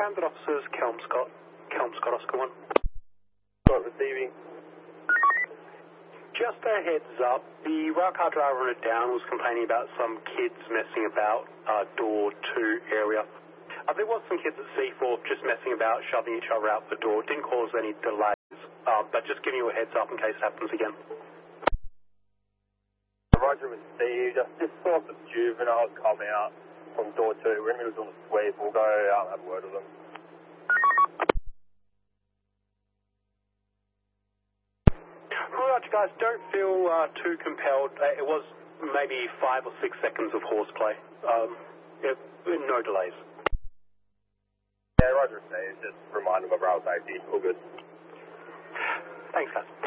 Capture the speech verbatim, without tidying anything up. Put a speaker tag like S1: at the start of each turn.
S1: Transit officers, Kelmscott, Kelmscott, Oscar one.
S2: Got receiving.
S1: Just a heads up, the railcar driver on it down was complaining about some kids messing about uh, door two area. Uh, there was some kids at C four just messing about, shoving each other out the door. Didn't cause any delays, uh, but just giving you a heads up in case it happens again.
S2: Roger, received. Just saw some juveniles come out from door two. We're in the middle of the sweep. We'll go out and have a word with them.
S1: Roger, guys, don't feel uh, too compelled. Uh, it was maybe five or six seconds of horseplay. Um, it, no delays.
S2: Yeah, Roger, received. Just remind them of rail safety. All good.
S1: Thanks, guys.